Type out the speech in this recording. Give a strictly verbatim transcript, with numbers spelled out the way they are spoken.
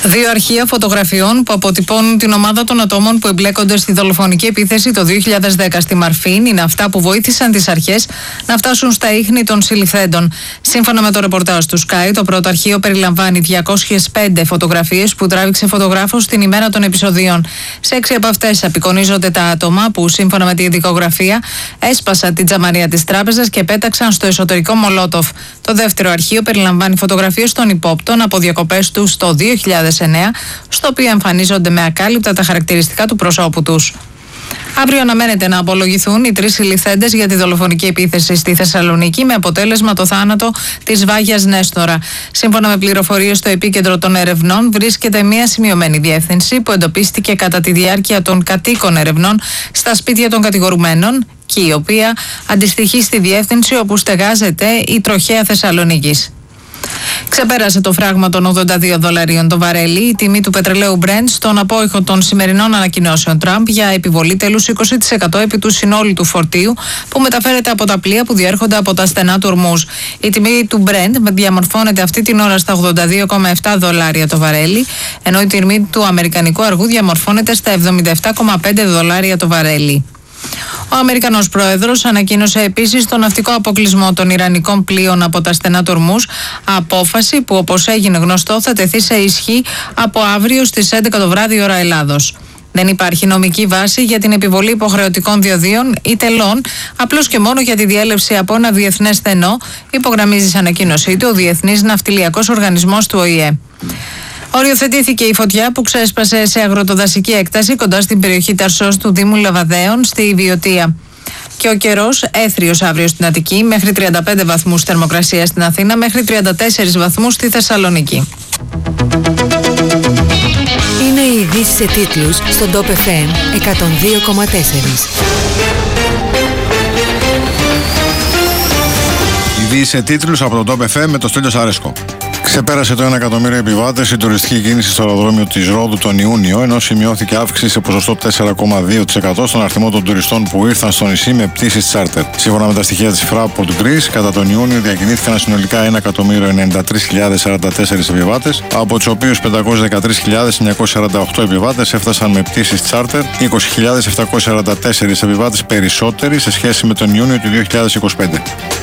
Δύο αρχεία φωτογραφιών που αποτυπώνουν την ομάδα των ατόμων που εμπλέκονται στη δολοφονική επίθεση το δύο χιλιάδες δέκα στη Μαρφίν είναι αυτά που βοήθησαν τις αρχές να φτάσουν στα ίχνη των συλληφθέντων. Σύμφωνα με το ρεπορτάζ του Sky, το πρώτο αρχείο περιλαμβάνει διακόσιες πέντε φωτογραφίες που τράβηξε φωτογράφος την ημέρα των επεισοδίων. Σε έξι από αυτές απεικονίζονται τα άτομα που, σύμφωνα με τη δικογραφία, έσπασαν την τζαμαρία της τράπεζας και πέταξαν στο εσωτερικό Μολότοφ. Το δεύτερο αρχείο περιλαμβάνει φωτογραφίες των υπόπτων από διακοπές τους το δύο χιλιάδες εννέα, στο οποίο εμφανίζονται με ακάλυπτα τα χαρακτηριστικά του προσώπου τους. Αύριο αναμένεται να απολογηθούν οι τρεις συλληφθέντες για τη δολοφονική επίθεση στη Θεσσαλονίκη με αποτέλεσμα το θάνατο της Βάγιας Νέστορα. Σύμφωνα με πληροφορίες στο επίκεντρο των ερευνών βρίσκεται μια σημειωμένη διεύθυνση που εντοπίστηκε κατά τη διάρκεια των κατοίκων ερευνών στα σπίτια των κατηγορουμένων και η οποία αντιστοιχεί στη διεύθυνση όπου στεγάζεται η τροχέα Θεσσαλονίκης. Ξεπέρασε το φράγμα των ογδόντα δύο δολαρίων το βαρέλι η τιμή του πετρελαίου Brent στον απόϊχο των σημερινών ανακοινώσεων Τραμπ για επιβολή τέλους είκοσι τοις εκατό επί του συνόλου του φορτίου που μεταφέρεται από τα πλοία που διέρχονται από τα στενά του Ορμούζ. Η τιμή του Brent διαμορφώνεται αυτή την ώρα στα ογδόντα δύο κόμμα επτά δολάρια το βαρέλι, ενώ η τιμή του αμερικανικού αργού διαμορφώνεται στα εβδομήντα επτά κόμμα πέντε δολάρια το βαρέλι. Ο Αμερικανός Πρόεδρος ανακοίνωσε επίσης τον ναυτικό αποκλεισμό των Ιρανικών πλοίων από τα στενά του Ορμούζ, απόφαση που, όπως έγινε γνωστό, θα τεθεί σε ισχύ από αύριο στις έντεκα το βράδυ ώρα Ελλάδος. Δεν υπάρχει νομική βάση για την επιβολή υποχρεωτικών διοδίων ή τελών, απλώς και μόνο για τη διέλευση από ένα διεθνές στενό, υπογραμμίζει σε ανακοίνωσή του ο Διεθνής Ναυτιλιακός Οργανισμός του Ο Η Ε. Οριοθετήθηκε η φωτιά που ξέσπασε σε αγροτοδασική έκταση κοντά στην περιοχή Ταρσός του Δήμου Λαβαδαίων στη Βιωτία. Και ο καιρός έθριος αύριο στην Αττική, μέχρι τριάντα πέντε βαθμούς θερμοκρασία στην Αθήνα, μέχρι τριάντα τέσσερις βαθμούς στη Θεσσαλονίκη. Είναι οι ειδήσεις σε τίτλους στον Top εφ εμ εκατόν δύο κόμμα τέσσερα. Ειδήσεις σε τίτλους από τον Top εφ εμ με το Στέλιο Σαρέσκο. Ξεπέρασε το ένα εκατομμύριο επιβάτες η τουριστική κίνηση στο αεροδρόμιο της Ρόδου τον Ιούνιο, ενώ σημειώθηκε αύξηση σε ποσοστό τέσσερα κόμμα δύο τοις εκατό στον αριθμό των τουριστών που ήρθαν στο νησί με πτήσεις τσάρτερ. Σύμφωνα με τα στοιχεία της Fraport Greece, κατά τον Ιούνιο διακινήθηκαν συνολικά ένα εκατομμύριο ενενήντα τρεις χιλιάδες σαράντα τέσσερις επιβάτες, από τους οποίους πεντακόσιες δεκατρείς χιλιάδες εννιακόσιες σαράντα οκτώ επιβάτες έφτασαν με πτήσεις τσάρτερ, είκοσι χιλιάδες επτακόσιες σαράντα τέσσερις επιβάτες περισσότεροι σε σχέση με τον Ιούνιο του δύο χιλιάδες είκοσι πέντε.